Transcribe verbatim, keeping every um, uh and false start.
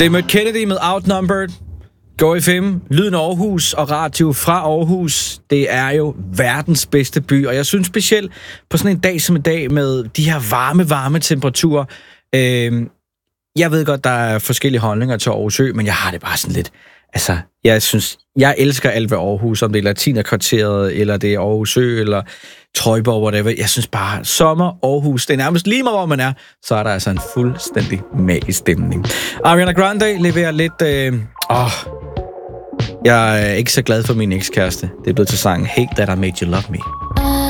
Det er Mødt Kennedy med Outnumbered. Go F M, lyden af Aarhus og radio fra Aarhus. Det er jo verdens bedste by, og jeg synes specielt på sådan en dag som i dag med de her varme, varme temperaturer. Øh, jeg ved godt, der er forskellige holdninger til Aarhus Ø, men jeg har det bare sådan lidt... Altså, jeg synes, jeg elsker alt ved Aarhus, om det er Latinerkvarteret, eller det er Aarhus Ø, eller Trøjborg, whatever. Jeg synes bare, sommer, Aarhus, det er nærmest lige meget, hvor man er, så er der altså en fuldstændig magisk stemning. Ariana Grande leverer lidt... Øh, åh, jeg er ikke så glad for min ekskæreste. Det er blevet til sangen Hate That I Made You Love Me.